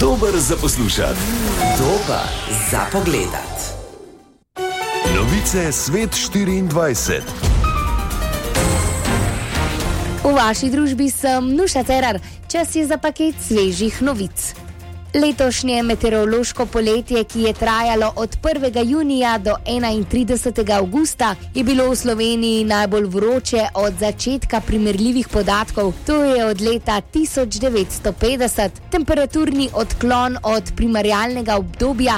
Dober za poslušati. Dober za pogledat. Novice Svet 24. V vaši družbi sem Nuša Cerar. Čas je za paket svežih novic. Letošnje meteorološko poletje, ki je trajalo od 1. junija do 31. avgusta, je bilo v Sloveniji najbolj vroče od začetka primerljivih podatkov, to je od leta 1950. Temperaturni odklon od primerjalnega obdobja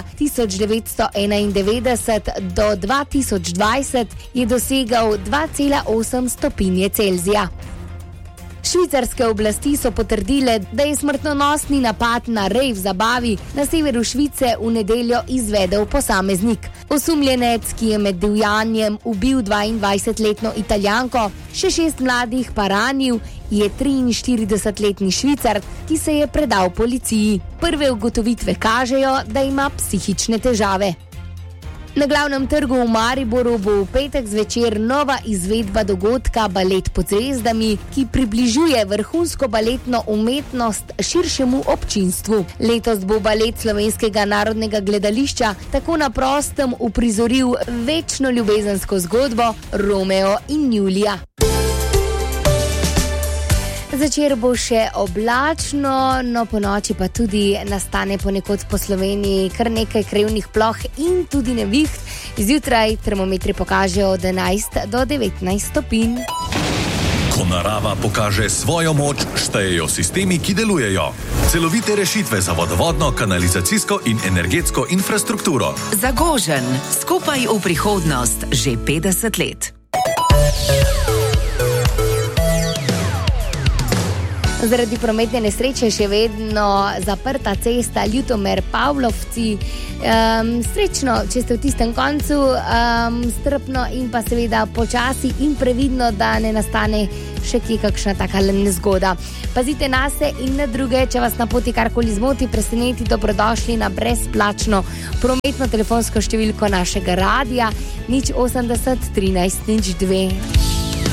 1991 do 2020 je dosegal 2,8 stopinje Celzija. Švicarske oblasti so potrdile, da je smrtonosni napad na rave zabavi na severu Švice v nedeljo izvedel posameznik. Osumljenec, ki je med divjanjem ubil 22-letno Italijanko, še 6 mladih pa ranil, je 43-letni Švicar, ki se je predal policiji. Prve ugotovitve kažejo, da ima psihične težave. Na glavnem trgu v Mariboru bo v petek zvečer nova izvedba dogodka Balet pod zvezdami, ki približuje vrhunsko baletno umetnost širšemu občinstvu. Letos bo balet Slovenskega narodnega gledališča tako na prostem uprizoril večno ljubezensko zgodbo Romeo in Julija. Zvečer bo še oblačno, no ponoči pa tudi nastane ponekod po Sloveniji kar nekaj krevnih ploh in tudi neviht. Zjutraj termometri pokažejo od 11 do 19 stopinj. Ko narava pokaže svojo moč, štejejo sistemi, ki delujejo. Celovite rešitve za vodovodno, kanalizacijsko in energetsko infrastrukturo. Zagožen, skupaj v prihodnost že 50 let. Zaradi prometne nesreče še vedno zaprta cesta Ljutomer-Pavlovci. Srečno, če ste v tistem koncu, strpno in pa seveda počasi in previdno, da ne nastane še kje kakšna taka nezgoda. Pazite nase in na druge, če vas na poti karkoli zmoti, preseneti, dobrodošli na brezplačno prometno telefonsko številko našega radia 080 13 02.